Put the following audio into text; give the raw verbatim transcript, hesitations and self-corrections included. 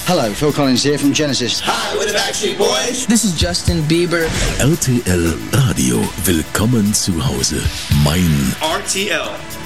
Hello, Phil Collins here from Genesis. Hi, we're the Backstreet Boys. This is Justin Bieber. R T L Radio, willkommen zu Hause. Mein R T L